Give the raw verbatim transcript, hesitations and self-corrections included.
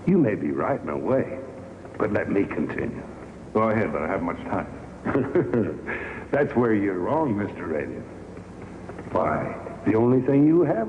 You may be right in a way, but let me continue. Go ahead, but I haven't much time. That's where you're wrong, Mister Radiant. Why, the only thing you have